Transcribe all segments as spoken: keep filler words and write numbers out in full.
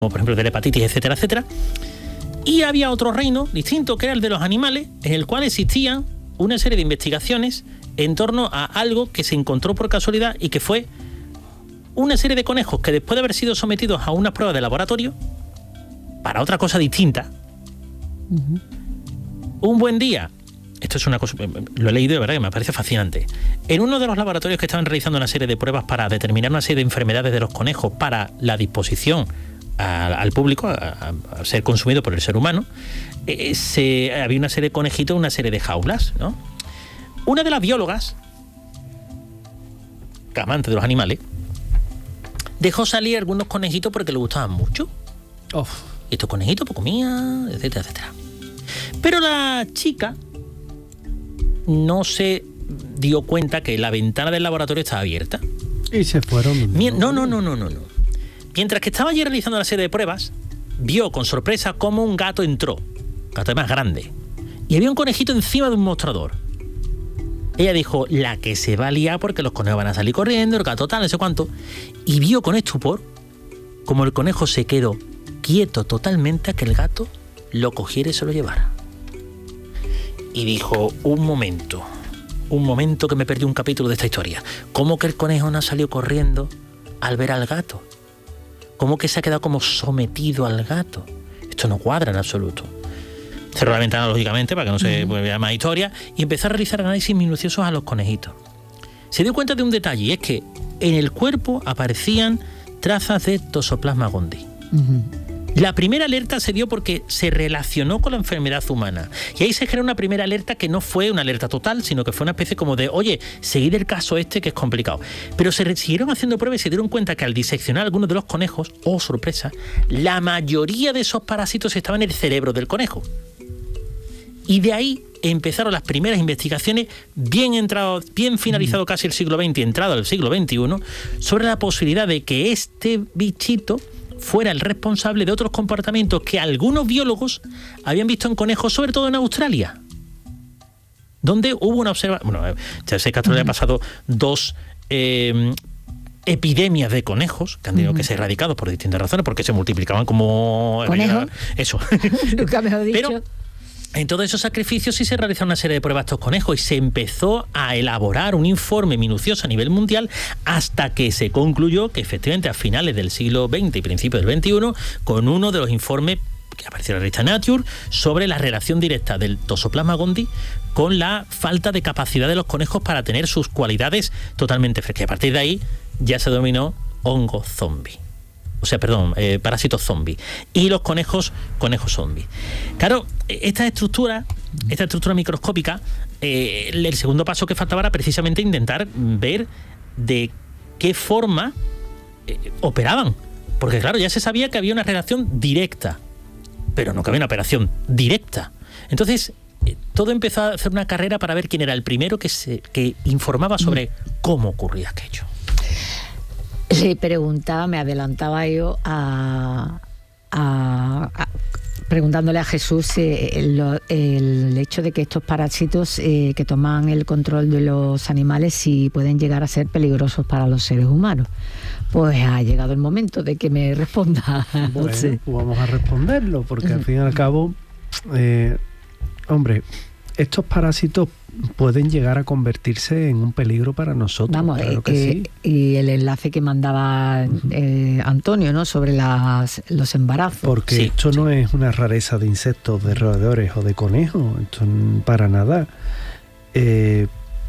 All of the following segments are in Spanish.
como por ejemplo de la hepatitis, etcétera, etcétera. Y había otro reino distinto, que era el de los animales, en el cual existían una serie de investigaciones en torno a algo que se encontró por casualidad y que fue una serie de conejos que después de haber sido sometidos a una prueba de laboratorio para otra cosa distinta, uh-huh. un buen día, esto es una cosa, lo he leído de verdad que me parece fascinante, en uno de los laboratorios que estaban realizando una serie de pruebas para determinar una serie de enfermedades de los conejos para la disposición a, al público, a, a ser consumido por el ser humano, eh, se, había una serie de conejitos, una serie de jaulas, ¿no? Una de las biólogas, amante de los animales, dejó salir algunos conejitos porque le gustaban mucho. Oh. Y estos conejitos pues comían, etcétera, etcétera. Pero la chica no se dio cuenta que la ventana del laboratorio estaba abierta. Y se fueron. Mien- no, no, no, no, no, no. Mientras que estaba allí realizando la serie de pruebas, vio con sorpresa cómo un gato entró. Un gato más grande. Y había un conejito encima de un mostrador. Ella dijo, la que se va a liar porque los conejos van a salir corriendo, el gato tal, no sé cuánto. Y vio con estupor como el conejo se quedó quieto totalmente a que el gato lo cogiera y se lo llevara. Y dijo, un momento, un momento que me perdí un capítulo de esta historia. ¿Cómo que el conejo no salió corriendo al ver al gato? ¿Cómo que se ha quedado como sometido al gato? Esto no cuadra en absoluto. Cerró la ventana, lógicamente, para que no se uh-huh. vea más historia, y empezó a realizar análisis minuciosos a los conejitos. Se dio cuenta de un detalle, y es que en el cuerpo aparecían trazas de Toxoplasma gondii. Uh-huh. La primera alerta se dio porque se relacionó con la enfermedad humana. Y ahí se generó una primera alerta que no fue una alerta total, sino que fue una especie como de, oye, seguid el caso este que es complicado. Pero se siguieron haciendo pruebas y se dieron cuenta que al diseccionar algunos de los conejos, oh sorpresa, la mayoría de esos parásitos estaban en el cerebro del conejo. Y de ahí empezaron las primeras investigaciones, bien entrado, bien finalizado casi el siglo veinte, entrado al siglo veintiuno, sobre la posibilidad de que este bichito fuera el responsable de otros comportamientos que algunos biólogos habían visto en conejos, sobre todo en Australia, donde hubo una observación. Bueno, ya sé que a Australia ha pasado dos eh, epidemias de conejos que han tenido uh-huh. que ser erradicados por distintas razones, porque se multiplicaban como... ¿Conejos? Eso. Nunca mejor dicho. Pero en todos esos sacrificios sí se realizaron una serie de pruebas a estos conejos y se empezó a elaborar un informe minucioso a nivel mundial hasta que se concluyó que efectivamente a finales del siglo veinte y principios del veintiuno, con uno de los informes que apareció en la revista Nature sobre la relación directa del Toxoplasma gondii con la falta de capacidad de los conejos para tener sus cualidades totalmente frescas. Y a partir de ahí ya se denominó hongo zombie. O sea, perdón, eh, parásitos zombi. Y los conejos, conejos zombi. Claro, esta estructura, esta estructura microscópica, eh, el segundo paso que faltaba era precisamente intentar ver de qué forma eh, operaban. Porque claro, ya se sabía que había una relación directa, pero no que había una operación directa. Entonces, eh, todo empezó a hacer una carrera para ver quién era el primero que, se, que informaba sobre cómo ocurría aquello. Le preguntaba, me adelantaba yo a, a, a preguntándole a Jesús eh, el, el hecho de que estos parásitos eh, que toman el control de los animales si pueden llegar a ser peligrosos para los seres humanos. Pues ha llegado el momento de que me responda. Bueno, sí. Pues vamos a responderlo, porque al fin y al cabo, eh, hombre, estos parásitos pueden llegar a convertirse en un peligro para nosotros. Vamos, claro eh, que eh, sí. Y el enlace que mandaba eh, Antonio, ¿no?, sobre las, los embarazos. Porque sí, esto sí. no es una rareza de insectos, de roedores o de conejos, esto para nada. Eh,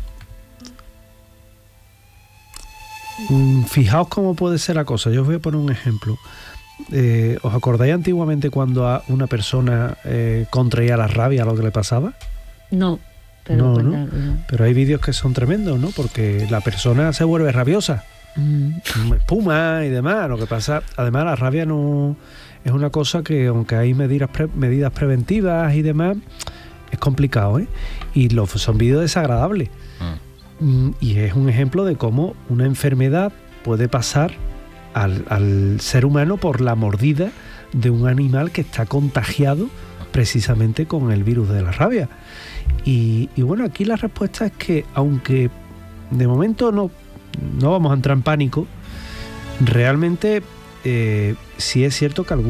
fijaos cómo puede ser la cosa. Yo os voy a poner un ejemplo. Eh, ¿Os acordáis antiguamente cuando a una persona eh, contraía la rabia, lo que le pasaba? No. Pero, no, ¿no? Pero hay vídeos que son tremendos, ¿no? Porque la persona se vuelve rabiosa, mm. espuma y demás. Lo que pasa, además, la rabia no es una cosa que, aunque hay medidas, pre, medidas preventivas y demás, es complicado, ¿eh? Y los, son vídeos desagradables. Mm. Y es un ejemplo de cómo una enfermedad puede pasar al, al ser humano por la mordida de un animal que está contagiado precisamente con el virus de la rabia. Y, y bueno, aquí la respuesta es que, aunque de momento no, no vamos a entrar en pánico, realmente eh, sí es cierto que algunos